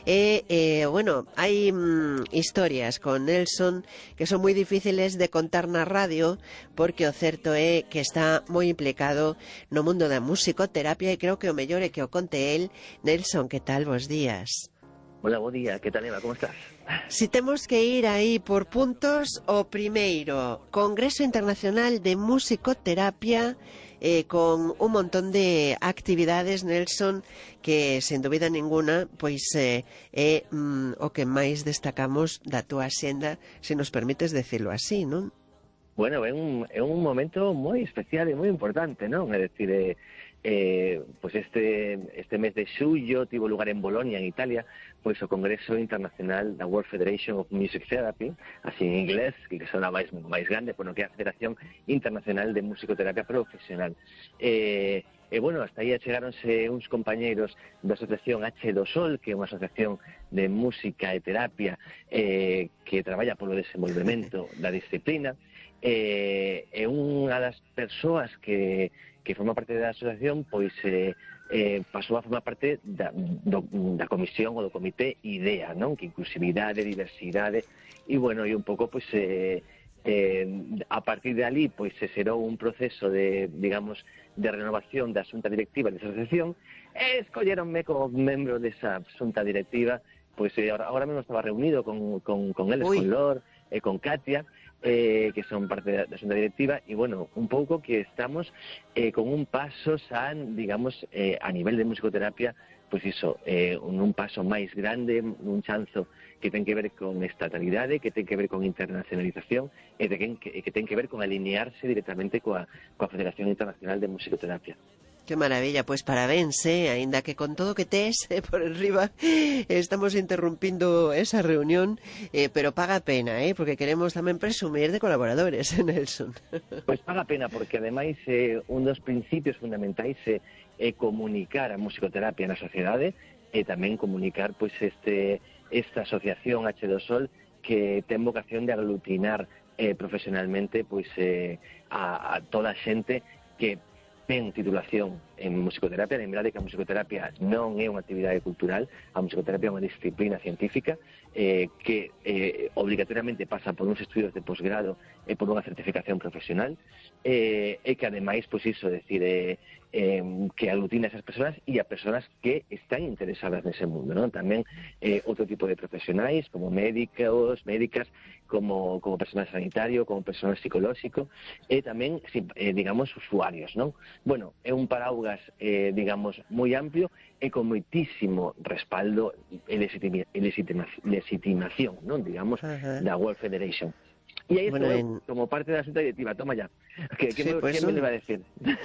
Bueno, hai historias con Nelson que son moi difíciles de contar na radio, porque o certo é que está moi implicado no mundo da musicoterapia e creo que o mellor é que o conte el. Nelson, que tal? Bos días. Hola, buen día. ¿Qué tal, Eva? ¿Cómo estás? Si temos que ir aí por puntos, o primeiro, Congreso Internacional de Musicoterapia, con un montón de actividades, Nelson, que, sen dúbida ninguna, pois é o que máis destacamos da túa xenda, se nos permites decirlo así, non? Bueno, é un momento moi especial e moi importante, non? É dicir, pues este mes de xullo tivo lugar en Bolonia, en Italia, pois o Congreso Internacional da World Federation of Music Therapy, así en inglés, que son a máis grande, bueno, que é a Federación Internacional de Musicoterapia Profesional. Bueno, hasta aí chegáronse uns compañeiros da asociación H2Sol, que é unha asociación de música e terapia que traballa polo desenvolvemento da disciplina, e unha das persoas que forma parte da asociación pois pasou a formar parte da comisión ou do comité IDEA, non? Que inclusividade, diversidade e bueno, e un pouco pois a partir de ali pois se xerou un proceso de, digamos, de renovación da xunta directiva desa asociación e escolleronme como membro desa xunta directiva. Pois agora mesmo estaba reunido con eles, con Lor e con Katia, que son parte da xunta directiva, e bueno, un pouco que estamos con un paso xa, digamos, a nivel de musicoterapia, pois iso, un paso máis grande, un chanzo que ten que ver con estatalidade, que ten que ver con internacionalización e que ten que ver con alinearse directamente coa Federación Internacional de Musicoterapia. Que maravilla, pois parabéns, aínda que con todo que tes por enriba estamos interrumpindo esa reunión, pero paga pena, porque queremos tamén presumir de colaboradores, Nelson. Pois paga pena, porque ademais un dos principios fundamentais é comunicar a musicoterapia na sociedade e tamén comunicar pois esta asociación H2Sol que ten vocación de aglutinar profesionalmente pois a toda a xente que ten titulación en musicoterapia. Lembrade que a musicoterapia non é unha actividade cultural, a musicoterapia é unha disciplina científica que obrigatoriamente pasa por uns estudios de posgrado e por unha certificación profesional e que ademais, pois iso, decir, que aglutina esas persoas e a persoas que están interesadas nese mundo, non? Tamén outro tipo de profesionais, como médicos, médicas, como personal sanitario, como personal psicolóxico e tamén, digamos, usuarios, non? Bueno, é un paraugas, digamos, moi amplio e con moitísimo respaldo e legitimación, non? Digamos, da World Federation. E aí estou como parte da xunta directiva, toma ya. Que me le va a decir?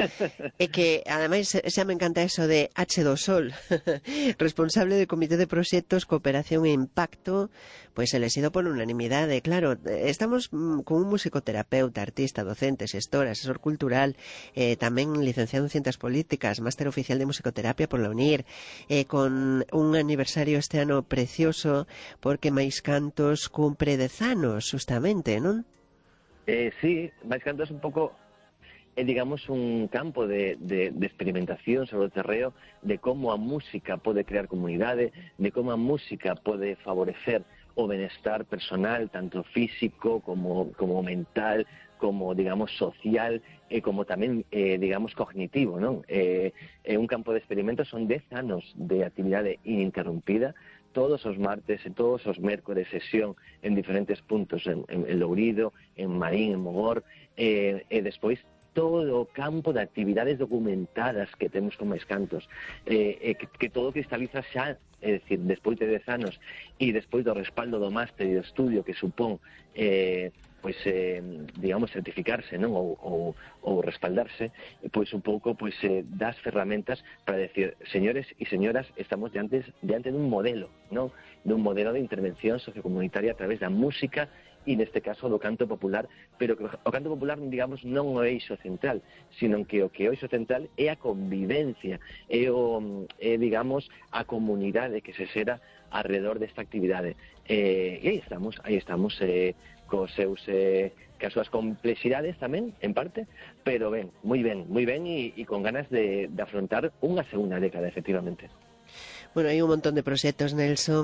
É que, ademais, xa me encanta eso de H2Sol, responsable do Comité de Proxectos, Cooperación e Impacto, pois elexido por unanimidade. Claro, estamos con un musicoterapeuta, artista, docente, xestor, asesor cultural, tamén licenciado en Ciencias Políticas, máster oficial de musicoterapia por la UNIR, con un aniversario este ano precioso, porque Máis Cantos cumpre 10 anos, justamente, non? Sí, Máis Cantos é un pouco, digamos, un campo de experimentación sobre o terreo de como a música pode crear comunidade, de como a música pode favorecer o benestar personal, tanto físico como mental, como, digamos, social e como tamén, digamos, cognitivo, non? É un campo de experimentos, son 10 anos de actividade ininterrumpida, todos os martes e todos os mércores sesión en diferentes puntos, en Lourido, en Marín, en Mogor, e despois todo o campo de actividades documentadas que temos con Máis Cantos, que todo cristaliza xa, é dicir, despois de 10 anos e despois do respaldo do máster e do estudio que supón pois, digamos, certificarse, non? Ou respaldarse, pois un pouco pois das ferramentas para decir, señores e señoras, estamos diante dun modelo, non? Dun modelo de intervención sociocomunitaria a través da música e neste caso do canto popular, pero que o canto popular, digamos, non o eixo central, sino que o eixo central é a convivencia, é digamos, a comunidade que se xera alrededor desta actividade. E aí estamos, cos seus, cas súas complexidades tamén, en parte, pero moi ben, e con ganas de afrontar unha segunda década, efectivamente. Bueno, hai un montón de proxectos, Nelson.